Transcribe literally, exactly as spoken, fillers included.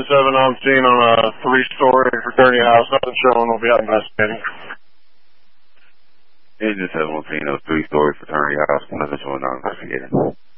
seven on scene on a three-story fraternity house. Nothing showing. We'll be out investigating. Engine seven on scene on a three-story fraternity house. Nothing showing. Not investigating.